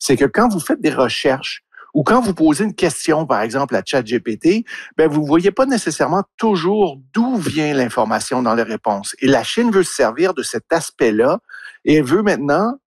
c'est que quand vous faites des recherches ou quand vous posez une question, par exemple, à ChatGPT, ben vous ne voyez pas nécessairement toujours d'où vient l'information dans les réponses. Et la Chine veut se servir de cet aspect-là et elle veut maintenant